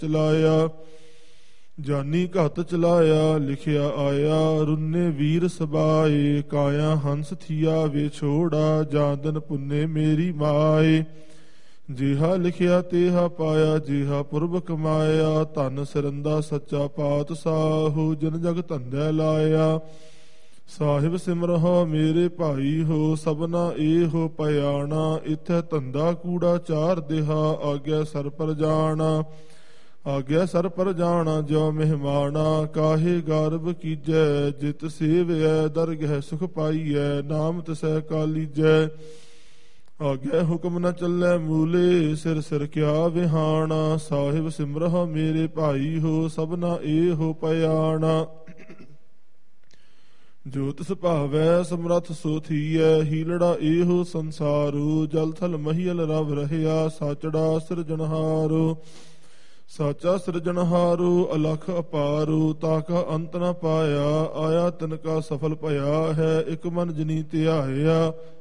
ਚਲਾਇਆ। ਜਾਨੀ ਘਤ ਚਲਾਇਆ ਲਿਖਿਆ ਆਇਆ, ਰੁੰਨੇ ਵੀਰ ਸਬਾਏ। ਕਾਇਆ ਹੰਸ ਥੀਆ ਵੇ ਛੋੜਾ, ਜਾਂਦਨ ਪੁੰਨੇ ਮੇਰੀ ਮਾਏ। ਜਿਹਾ ਲਿਖਿਆ ਤੇਹਾ ਪਾਇਆ, ਜਿਹਾ ਪੁਰਬ ਕਮਾਇਆ। ਧਨ ਸਰੰਦਾ ਸੱਚਾ ਪਾਤਸ਼ਾਹੋ, ਜਨ ਜਗ ਧੰਦੈ ਲਾਇਆ। ਸਾਹਿਬ ਸਿਮਰਹੁ ਮੇਰੇ ਭਾਈ ਹੋ, ਸਭਨਾ ਏਹੋ ਪਿਆਣਾ। ਇਥੈ ਧੰਦਾ ਕੂੜਾ ਚਾਰ ਦਿਹਾ, ਆਗਿਆ ਸਰ ਪਰ ਜਾਣਾ। ਆਗਿਆ ਸਰ ਪਰ ਜਾਣਾ ਜਿਉ ਮਹਿਮਾਨਾ, ਕਾਹੇ ਗਰਬ ਕੀਜੈ। ਜਿਤ ਸੇਵਿਐ ਦਰਗਹਿ ਸੁਖ ਪਾਈਐ, ਨਾਮ ਤਿਸੈ ਕਾਲੀਜੈ। ਆਗਿਆ ਹੁਕਮ ਨ ਚੱਲੈ ਮੂਲੇ, ਸਿਰ ਸਿਰ ਕਿਆ ਵਿਹਾਣਾ। ਸਾਹਿਬ ਸਿਮਰਹੁ ਮੇਰੇ ਭਾਈ ਹੋ, ਸਭਨਾ ਏਹੋ ਪਿਆਣਾ। ਜੋ ਤਿਸ ਭਾਵੈ ਸਮਰੱਥ ਸੋ ਥੀਐ, ਹੀਲੜਾ ਏਹੋ ਸੰਸਾਰੋ। ਜਲ ਥਲ ਮਹੀਲ ਰਵ ਰਹਿਆ, ਸਾਚੜਾ ਸਿਰਜਣਹਾਰੋ। ਸਾਚਾ ਸਿਰਜਣਹਾਰੋ ਅਲਖ ਅਪਾਰੋ, ਤਾਕਾ ਅੰਤ ਨ ਪਾਇਆ। ਆਇਆ ਤਿਨ ਕਾ ਸਫਲ ਭਇਆ ਹੈ, ਇਕ ਮਨ ਜਿਨੀ ਧਿਆਇਆ।